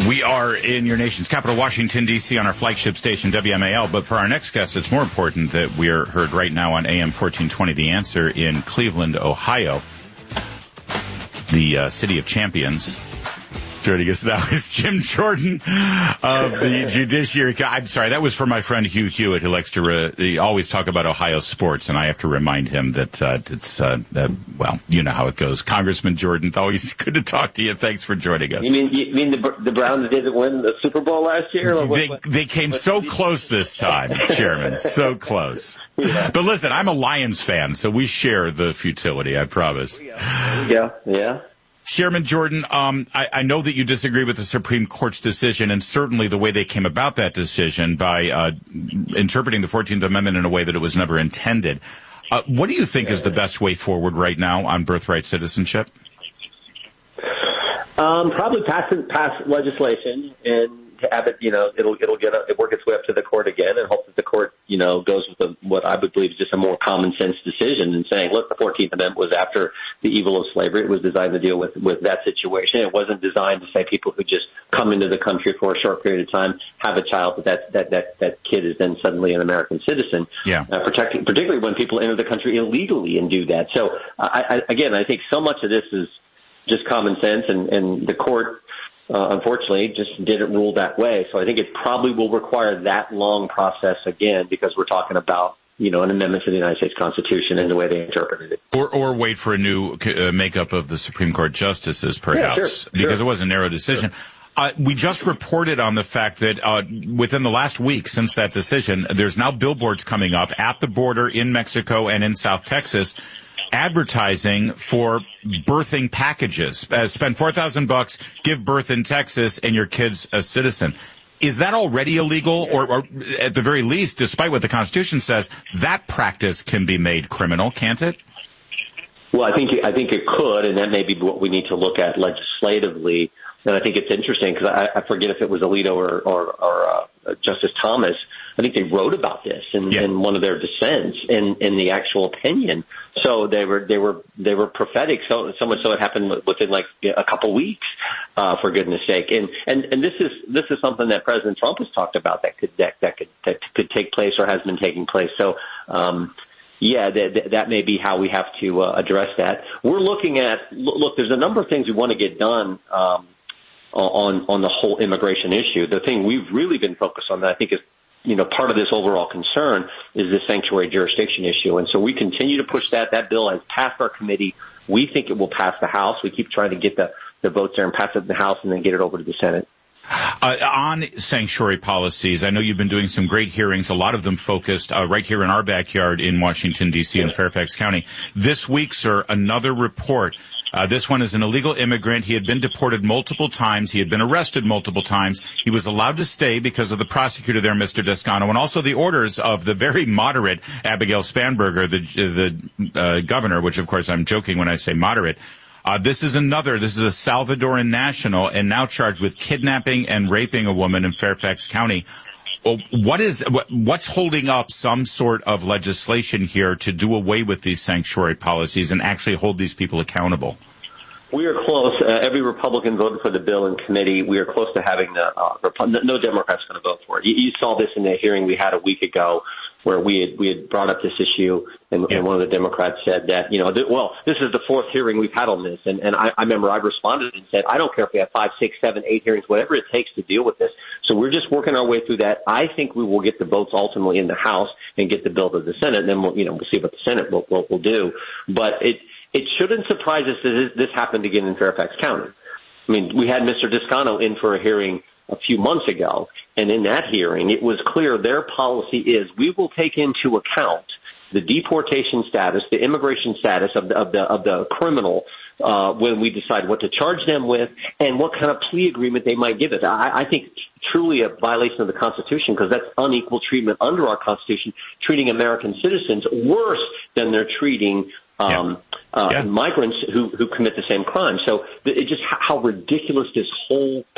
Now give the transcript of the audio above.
We are in your nation's capital, Washington, D.C., on our flagship station, WMAL. But for our next guest, it's more important that we are heard right now on AM 1420, The Answer, in Cleveland, Ohio, the city of champions. Joining us now is Jim Jordan of the Judiciary. I'm sorry, that was for my friend Hugh Hewitt, who likes to always talk about Ohio sports, and I have to remind him that well, you know how it goes. Congressman Jordan, always good to talk to you. Thanks for joining us. You mean the Browns didn't win the Super Bowl last year? They came so close this time, Chairman, so close. Yeah. But listen, I'm a Lions fan, so we share the futility, I promise. Yeah. Chairman Jordan, I know that you disagree with the Supreme Court's decision, and certainly the way they came about that decision by interpreting the 14th Amendment in a way that it was never intended. What do you think is the best way forward right now on birthright citizenship? Probably pass legislation and have it, it'll work its way up to the court again, and hope that the court, goes with what I would believe is just a more common sense decision and saying, look, the 14th Amendment was after the evil of slavery. It was designed to deal with that situation. It wasn't designed to say people who just come into the country for a short period of time, have a child, but that kid is then suddenly an American citizen. Yeah. Particularly when people enter the country illegally and do that. So I think so much of this is just common sense, and the court, unfortunately, just didn't rule that way. So I think it probably will require that long process again, because we're talking about, an amendment to the United States Constitution and the way they interpreted it. Or wait for a new makeup of the Supreme Court justices, perhaps, because it was a narrow decision. Sure. We just reported on the fact that within the last week since that decision, there's now billboards coming up at the border in Mexico and in South Texas advertising for birthing packages. Spend $4,000, give birth in Texas, and your kid's a citizen. Is that already illegal? Or at the very least, despite what the Constitution says, that practice can be made criminal, can't it? Well, I think it could, and that may be what we need to look at legislatively. And I think it's interesting because I forget if it was Alito or Justice Thomas. I think they wrote about this in one of their dissents in the actual opinion. So they were prophetic. So much so it happened within like a couple weeks, for goodness sake. And this is something that President Trump has talked about that could take place or has been taking place. So that may be how we have to address that. We're looking at there's a number of things we want to get done on the whole immigration issue. The thing we've really been focused on that I think is part of this overall concern is the sanctuary jurisdiction issue. And so we continue to push that. That bill has passed our committee. We think it will pass the House. We keep trying to get the votes there and pass it in the House and then get it over to the Senate. On sanctuary policies, I know you've been doing some great hearings, a lot of them focused right here in our backyard in Washington, D.C. and Fairfax County. This week, sir, another report. This one is an illegal immigrant. He had been deported multiple times. He had been arrested multiple times. He was allowed to stay because of the prosecutor there, Mr. Descano, and also the orders of the very moderate Abigail Spanberger, the governor, which, of course, I'm joking when I say moderate. This is a Salvadoran national and now charged with kidnapping and raping a woman in Fairfax County. What's holding up some sort of legislation here to do away with these sanctuary policies and actually hold these people accountable? We are close. Every Republican voted for the bill in committee. We are close to having no Democrats going to vote for it. You saw this in the hearing we had a week ago, where we had brought up this issue, and one of the Democrats said that, this is the fourth hearing we've had on this. And I remember I responded and said, I don't care if we have 5, 6, 7, 8 hearings, whatever it takes to deal with this. So we're just working our way through that. I think we will get the votes ultimately in the House and get the bill to the Senate, and then we'll see what the Senate will do. But it shouldn't surprise us that this happened again in Fairfax County. I mean, we had Mr. Descano in for a hearing a few months ago, and in that hearing, it was clear their policy is we will take into account the deportation status, the immigration status of the criminal when we decide what to charge them with and what kind of plea agreement they might give it. I think truly a violation of the Constitution, because that's unequal treatment under our Constitution, treating American citizens worse than they're treating migrants who commit the same crime. So it just how ridiculous this whole